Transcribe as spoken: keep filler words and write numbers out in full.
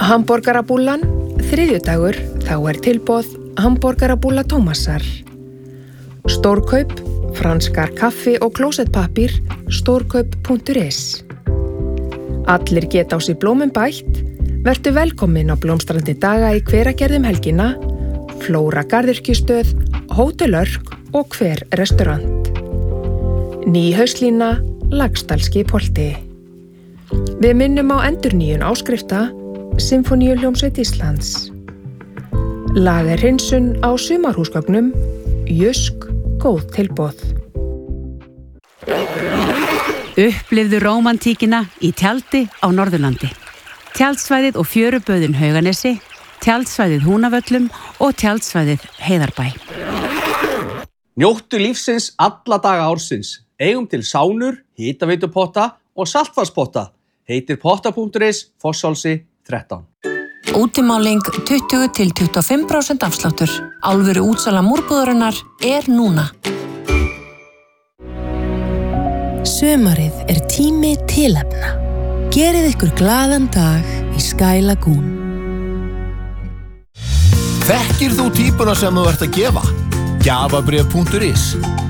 Hamborgarabúllan, þriðjudagur, þá er tilboð hamborgarabúlla Tómasar. Stórkaup, franskar kaffi og klósettpappír, stórkaup punktur is. Allir geta á sig blómum bætt, vertu velkomin á blómstrandi daga í Hveragerði um helgina, Flóra garðyrkjustöð, Hótel Örk og Hver restaurant. Ný hauslína, Laxdalski Polti. Við minnum á endurnýjun áskrifta, Sinfoníuhljómsveit Íslands. Lagerhreinsun á sumarhúsgögnum, Jusk, góð tilboð. Upplifðu rómantíkina í tjaldi á Norðurlandi. Tjaldsvæðið og fjöruböðin Hauganesi, tjaldsvæðið Húnavöllum og tjaldsvæðið Heiðarbæ. Njóttu lífsins alla daga ársins. Eigum til sánur, hitaveitupotta og saltvatnspotta. Heitir potta punktur is, Fossálsi þrettán. Útimáling tuttugu til tuttugu og fimm prósent afsláttur. Alvöru útsala múrbúðarinnar er núna. Sumarið er tími tilefna. Gerið ykkur glaðan dag í Sky Lagoon. Þekkir þú típuna sem þú ert að gefa? gjafabréf punktur is